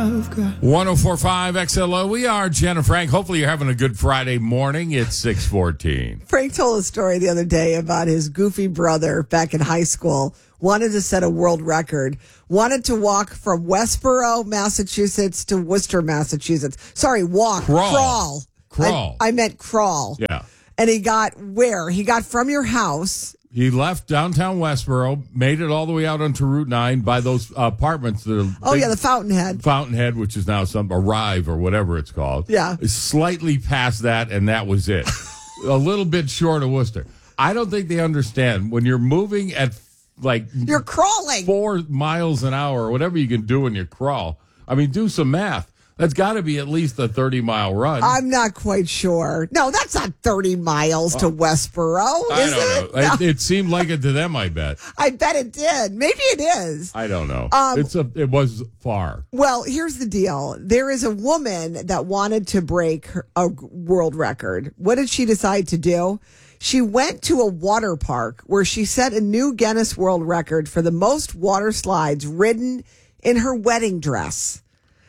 1045 XLO. We are Jen and Frank. Hopefully you're having a good Friday morning. It's 6:14. Frank told a story the other day about his goofy brother back in high school. Wanted to set a world record. Wanted to walk from Westboro, Massachusetts to Worcester, Massachusetts. Sorry, walk. Crawl. I meant crawl. Yeah. And he got where? He got from your house. He left downtown Westboro, made it all the way out onto Route 9 by those apartments. The Fountainhead. Fountainhead, which is now Arrive or whatever it's called. Yeah. Slightly past that, and that was it. A little bit short of Worcester. I don't think they understand when you're moving at you're crawling 4 miles an hour or whatever you can do when you crawl. I mean, do some math. That's got to be at least a 30-mile run. I'm not quite sure. No, that's not 30 miles to Westboro, is it? I don't know. It seemed like it to them, I bet. I bet it did. Maybe it is. I don't know. It was far. Well, here's the deal. There is a woman that wanted to break a world record. What did she decide to do? She went to a water park where she set a new Guinness World Record for the most water slides ridden in her wedding dress.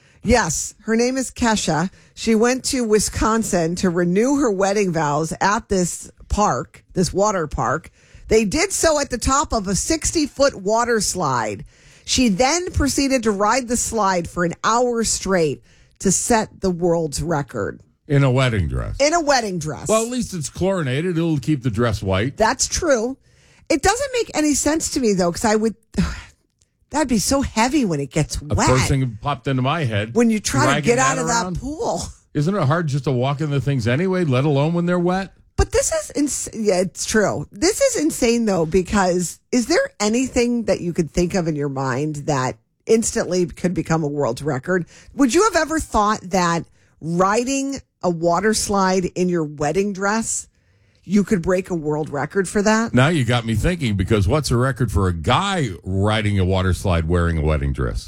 Yes, her name is Kesha. She went to Wisconsin to renew her wedding vows at this park, this water park. They did so at the top of a 60-foot water slide. She then proceeded to ride the slide for an hour straight to set the world's record. In a wedding dress. In a wedding dress. Well, at least it's chlorinated. It'll keep the dress white. That's true. It doesn't make any sense to me, though, because I would... That'd be so heavy when it gets wet. The first thing that popped into my head. When you try to get out of that pool. Isn't it hard just to walk in the things anyway, let alone when they're wet? But this is, yeah, it's true. This is insane, though, because is there anything that you could think of in your mind that instantly could become a world record? Would you have ever thought that riding a water slide in your wedding dress, you could break a world record for that? Now you got me thinking, because what's a record for a guy riding a water slide wearing a wedding dress?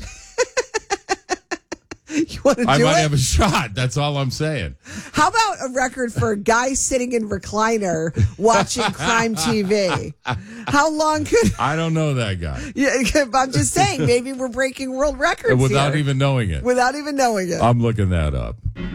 You want to do it? I might have a shot. That's all I'm saying. How about a record for a guy sitting in recliner watching crime TV? How long could... I don't know that guy. Yeah, I'm just saying, maybe we're breaking world records without here. even knowing it. Without even knowing it. I'm looking that up.